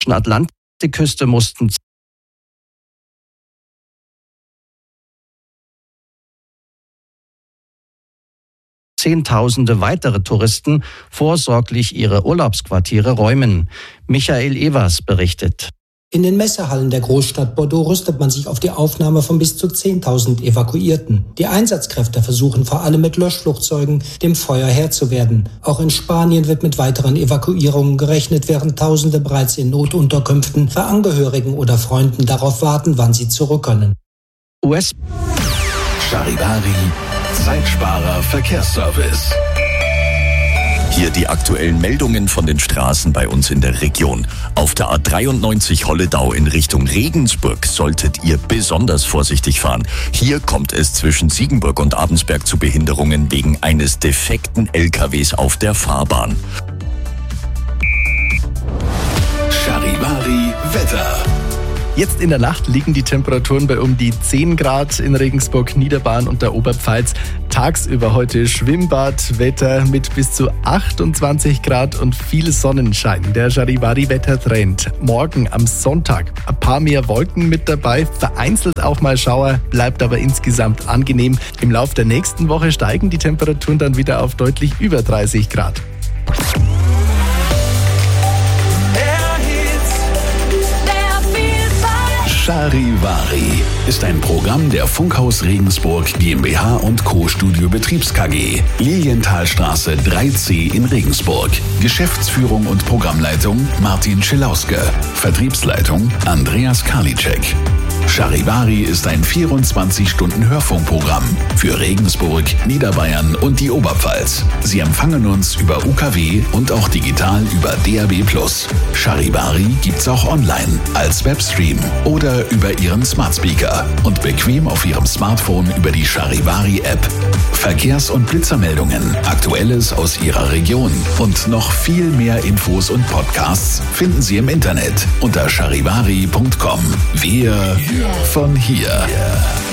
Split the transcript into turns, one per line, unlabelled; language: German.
Atlantikküste mussten Zehntausende weitere Touristen vorsorglich ihre Urlaubsquartiere räumen. Michael Evers berichtet.
In den Messehallen der Großstadt Bordeaux rüstet man sich auf die Aufnahme von bis zu 10.000 Evakuierten. Die Einsatzkräfte versuchen vor allem mit Löschflugzeugen dem Feuer Herr zu werden. Auch in Spanien wird mit weiteren Evakuierungen gerechnet, während Tausende bereits in Notunterkünften bei Angehörigen oder Freunden darauf warten, wann sie zurück können.
Charivari, Zeitsparer Verkehrsservice. Hier die aktuellen Meldungen von den Straßen bei uns in der Region. Auf der A93 Holledau in Richtung Regensburg solltet ihr besonders vorsichtig fahren. Hier kommt es zwischen Siegenburg und Abensberg zu Behinderungen wegen eines defekten LKWs auf der Fahrbahn. Charivari Wetter.
Jetzt in der Nacht liegen die Temperaturen bei um die 10 Grad in Regensburg, Niederbayern und der Oberpfalz. Tagsüber heute Schwimmbadwetter mit bis zu 28 Grad und viel Sonnenschein. Der Charivari-Wettertrend. Morgen am Sonntag ein paar mehr Wolken mit dabei, vereinzelt auch mal Schauer, bleibt aber insgesamt angenehm. Im Laufe der nächsten Woche steigen die Temperaturen dann wieder auf deutlich über 30 Grad.
Charivari ist ein Programm der Funkhaus Regensburg GmbH und Co. Studio Betriebs KG. Lilienthalstraße 3C in Regensburg. Geschäftsführung und Programmleitung Martin Schilauske. Vertriebsleitung Andreas Karliczek. Charivari ist ein 24-Stunden-Hörfunkprogramm für Regensburg, Niederbayern und die Oberpfalz. Sie empfangen uns über UKW und auch digital über DAB+. Charivari gibt's auch online als Webstream oder über Ihren Smartspeaker und bequem auf Ihrem Smartphone über die Charivari-App. Verkehrs- und Blitzermeldungen, Aktuelles aus Ihrer Region und noch viel mehr Infos und Podcasts finden Sie im Internet unter charivari.com. Wir von hier.